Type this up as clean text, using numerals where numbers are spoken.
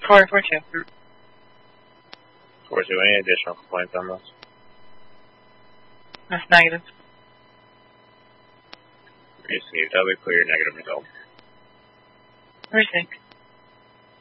442. 42, any additional complaints on this? That's negative. Received. I'll be clear, negative result. Received.